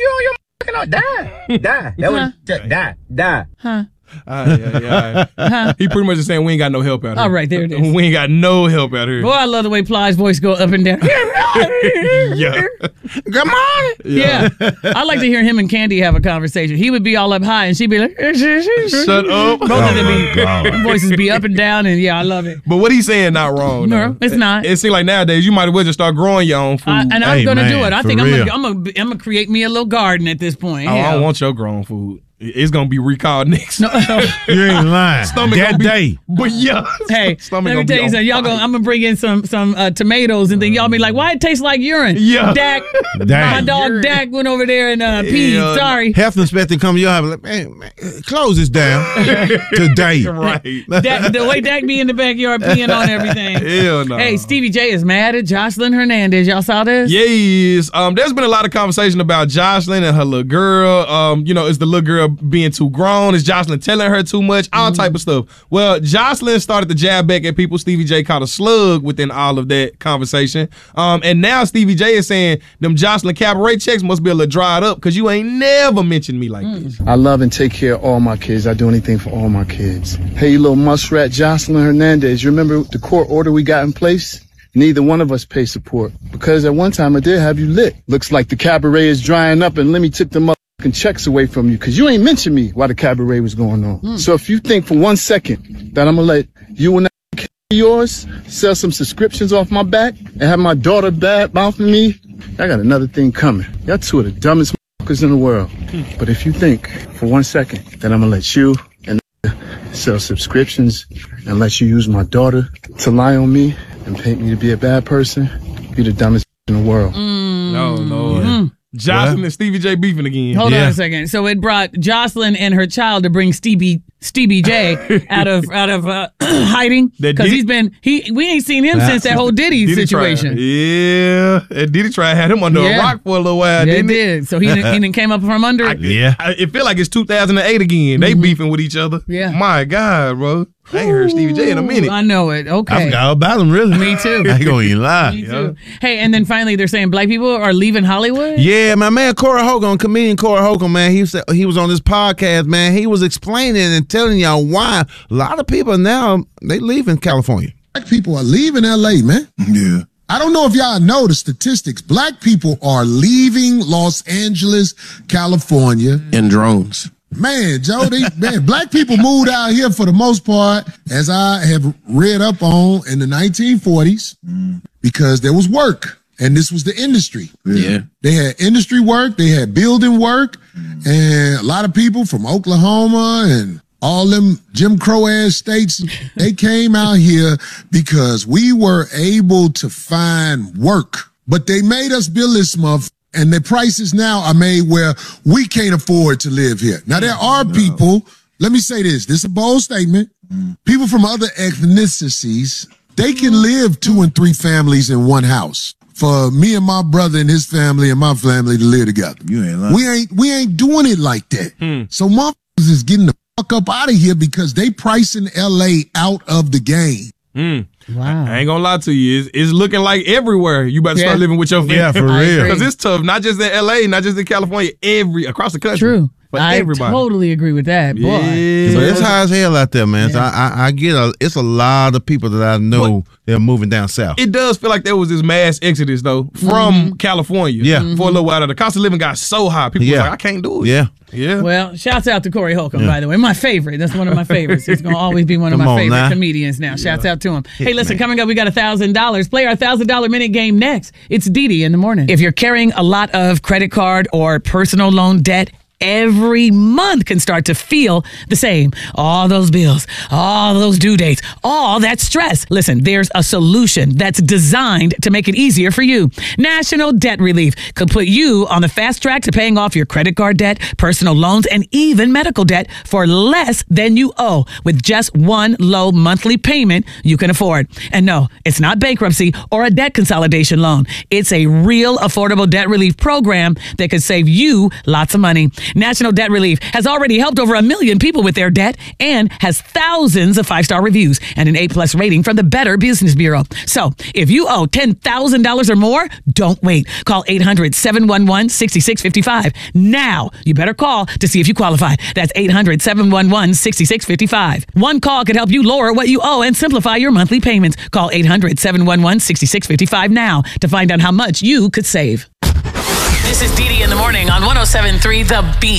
you on your fucking own. Die. That was die. Huh? He pretty much is saying we ain't got no help out here. All right, there it is. We ain't got no help out here. Boy, I love the way Ply's voice go up and down. Yeah. Come on. Yeah. I like to hear him and Candy have a conversation. He would be all up high and she'd be like, shut up. Both of them voices be up and down, and yeah, I love it. But what he's saying not wrong. No, it's not. It seems like nowadays you might as well just start growing your own food. And I'm going to do it. I think I'm gonna create me a little garden at this point. I don't want your grown food. It's gonna be recalled next. You ain't lying. Stomach that day. But yeah. Hey, let me tell you something. I'm gonna bring in some tomatoes, and then y'all be like, "Why it tastes like urine?" Yeah. Dak. My dog Dak went over there and peed. Sorry. Health inspector come to your house like, man, close this down today. Right. The way Dak be in the backyard peeing on everything. Hell no. Hey, Stevie J is mad at Jocelyn Hernandez. Y'all saw this? Yes. There's been a lot of conversation about Jocelyn and her little girl. Is the little girl being too grown? Is Jocelyn telling her too much? All type of stuff. Well, Jocelyn started to jab back at people Stevie J caught a slug within all of that conversation. And now Stevie J is saying them Jocelyn cabaret checks must be a little dried up because you ain't never mentioned me like this. I love and take care of all my kids. I do anything for all my kids. Hey, you little muskrat Jocelyn Hernandez, you remember the court order we got in place? Neither one of us pay support because at one time I did have you lit. Looks like the cabaret is drying up and Lemmy took the motherfucking checks away from you because you ain't mentioned me while the cabaret was going on. So if you think for 1 second that I'm going to let you and that yours sell some subscriptions off my back and have my daughter bad mouthing me, I got another thing coming. Y'all two are the dumbest motherfuckers in the world. But if you think for 1 second that I'm going to let you and sell subscriptions and let you use my daughter to lie on me and paint me to be a bad person, you're the dumbest in the world. No, Lord. Jocelyn and Stevie J beefing again. Hold on a second. So it brought Jocelyn and her child to bring Stevie J out of hiding because we ain't seen him since that whole Diddy situation. Yeah, and Diddy tried had him under a rock for a little while. Yeah, did. So he didn't came up from under it. It feel like it's 2008 again. They beefing with each other. Yeah, my God, bro. I ain't heard Stevie J in a minute. I know it. Okay. I forgot about him, really. Me too. I ain't gonna even lie. Me too. Hey, and then finally they're saying black people are leaving Hollywood? Yeah, my man Corey Holcomb, comedian Corey Holcomb, man, he was on this podcast, man. He was explaining and telling y'all why a lot of people now, they leaving California. Black people are leaving L.A., man. Yeah. I don't know if y'all know the statistics. Black people are leaving Los Angeles, California. In drones. Man, Joe, black people moved out here for the most part, as I have read up on, in the 1940s because there was work. And this was the industry. Yeah. They had industry work. They had building work. And a lot of people from Oklahoma and all them Jim Crow ass states, they came out here because we were able to find work. But they made us build this motherfucker. And the prices now are made where we can't afford to live here. Now, there are people, let me say this is a bold statement. People from other ethnicities, they can live 2 and 3 families in one house. For me and my brother and his family and my family to live together. You ain't lying. We ain't doing it like that. So motherfuckers is getting the fuck up out of here because they pricing LA out of the game. Wow. I ain't gonna lie to you. It's looking like everywhere you better start living with your family. Yeah, for real. Because it's tough, not just in LA, not just in California, across the country. True. For I everybody. totally agree with that, boy. Yeah. So it's high as hell out there, man. So I get it's a lot of people that I know they're moving down south. It does feel like there was this mass exodus, though, from California. For a little while. The cost of living got so high. People was like, I can't do it. Yeah. Well, shouts out to Corey Holcomb, by the way. My favorite. That's one of my favorites. He's going to always be one of my favorite comedians now. Shouts out to him. Hey, listen, coming up, we got $1,000. Play our $1,000 minute game next. It's Didi in the morning. If you're carrying a lot of credit card or personal loan debt, every month can start to feel the same. All those bills, all those due dates, all that stress. Listen, there's a solution that's designed to make it easier for you. National Debt Relief could put you on the fast track to paying off your credit card debt, personal loans, and even medical debt for less than you owe with just one low monthly payment you can afford. And no, it's not bankruptcy or a debt consolidation loan. It's a real affordable debt relief program that could save you lots of money. National Debt Relief has already helped over 1 million people with their debt and has thousands of 5-star reviews and an A+ rating from the Better Business Bureau. So if you owe $10,000 or more, don't wait. Call 800-711-6655. Now, you better call to see if you qualify. That's 800-711-6655. One call could help you lower what you owe and simplify your monthly payments. Call 800-711-6655 now to find out how much you could save. This is Dee Dee in the Morning on 107.3 The Beat.